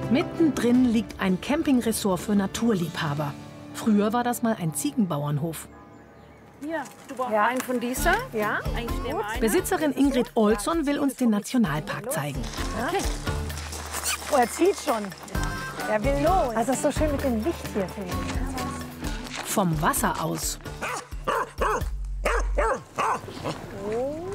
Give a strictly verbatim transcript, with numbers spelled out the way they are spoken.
Mittendrin liegt ein Campingresort für Naturliebhaber. Früher war das mal ein Ziegenbauernhof. Hier, du brauchst ja einen von dieser. Ja, eigentlich nehmen wir einen. Besitzerin Ingrid Olsson will uns den Nationalpark zeigen. Okay. Oh, er zieht schon. Er will los. Also das ist so schön mit dem Licht hier, finde ich. Vom Wasser aus. Oh.